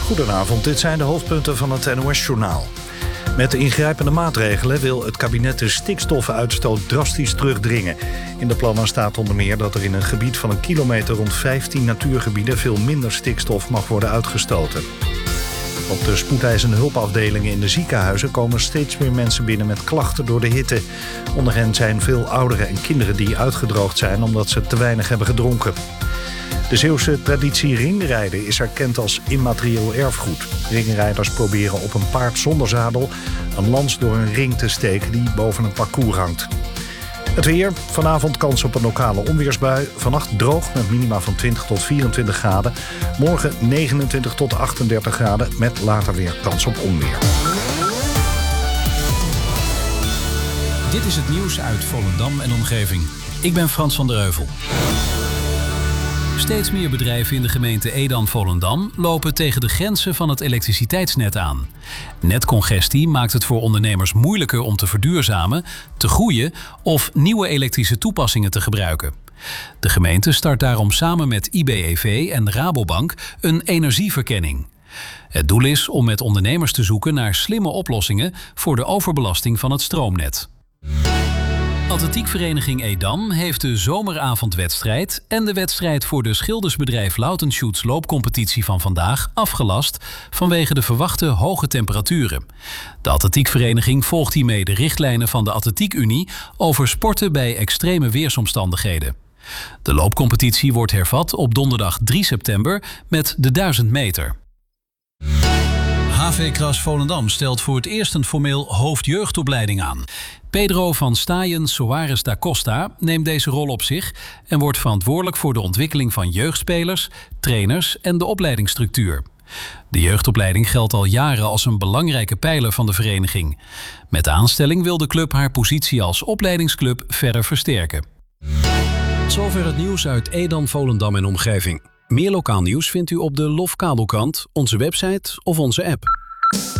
Goedenavond, dit zijn de hoofdpunten van het NOS-journaal. Met de ingrijpende maatregelen wil het kabinet de stikstofuitstoot drastisch terugdringen. In de plannen staat onder meer dat er in een gebied van 1 kilometer rond 15 natuurgebieden veel minder stikstof mag worden uitgestoten. Op de spoedeisende hulpafdelingen in de ziekenhuizen komen steeds meer mensen binnen met klachten door de hitte. Onder hen zijn veel ouderen en kinderen die uitgedroogd zijn omdat ze te weinig hebben gedronken. De Zeeuwse traditie ringrijden is erkend als immaterieel erfgoed. Ringrijders proberen op een paard zonder zadel een lans door een ring te steken die boven een parcours hangt. Het weer. Vanavond kans op een lokale onweersbui. Vannacht droog met minima van 20 tot 24 graden. Morgen 29 tot 38 graden met later weer kans op onweer. Dit is het nieuws uit Volendam en omgeving. Ik ben Frans van der Heuvel. Steeds meer bedrijven in de gemeente Edam-Volendam lopen tegen de grenzen van het elektriciteitsnet aan. Netcongestie maakt het voor ondernemers moeilijker om te verduurzamen, te groeien of nieuwe elektrische toepassingen te gebruiken. De gemeente start daarom samen met IBEV en Rabobank een energieverkenning. Het doel is om met ondernemers te zoeken naar slimme oplossingen voor de overbelasting van het stroomnet. Atletiekvereniging Edam heeft de zomeravondwedstrijd en de wedstrijd voor de schildersbedrijf Lautenschutz loopcompetitie van vandaag afgelast vanwege de verwachte hoge temperaturen. De atletiekvereniging volgt hiermee de richtlijnen van de Atletiekunie over sporten bij extreme weersomstandigheden. De loopcompetitie wordt hervat op donderdag 3 september met de 1000 meter. HV Kras Volendam stelt voor het eerst een formeel hoofdjeugdopleiding aan. Pedro van Staaien Soares da Costa neemt deze rol op zich en wordt verantwoordelijk voor de ontwikkeling van jeugdspelers, trainers en de opleidingsstructuur. De jeugdopleiding geldt al jaren als een belangrijke pijler van de vereniging. Met de aanstelling wil de club haar positie als opleidingsclub verder versterken. Tot zover het nieuws uit Edam, Volendam en omgeving. Meer lokaal nieuws vindt u op de LOF Kabelkrant, onze website of onze app.